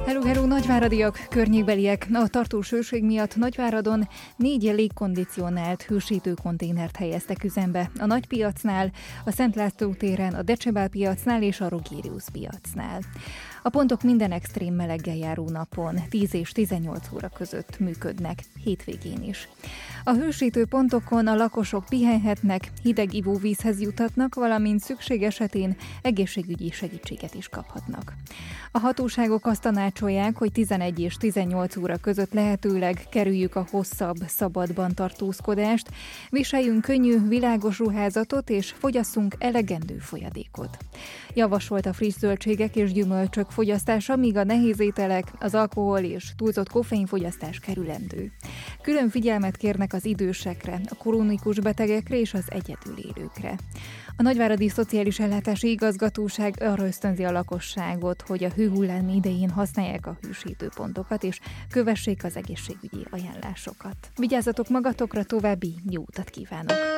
Hello, nagyváradiak, környékbeliek! A tartós hőség miatt Nagyváradon 4 légkondicionált hősítő konténert helyeztek üzembe. A Nagypiacnál, a Szent László téren, a Decebál piacnál és a Rogérius piacnál. A pontok minden extrém meleggel járó napon 10 és 18 óra között működnek, hétvégén is. A hősítő pontokon a lakosok pihenhetnek, hideg ivóvízhez juthatnak, valamint szükség esetén egészségügyi segítséget is kaphatnak. A hatóságok azt tanácsolják, hogy 11 és 18 óra között lehetőleg kerüljük a hosszabb, szabadban tartózkodást, viseljünk könnyű, világos ruházatot és fogyasszunk elegendő folyadékot. Javasolt a friss zöldségek és gyümölcsök fogyasztása, míg a nehéz ételek, az alkohol és túlzott koffeinfogyasztás kerülendő. Külön figyelmet kérnek az idősekre, a krónikus betegekre és az egyedül élőkre. A Nagyváradi Szociális Ellátási Igazgatóság arra ösztönzi a lakosságot, hogy a hőhullám idején használják a hősítőpontokat és kövessék az egészségügyi ajánlásokat. Vigyázzatok magatokra, további jó utat kívánok!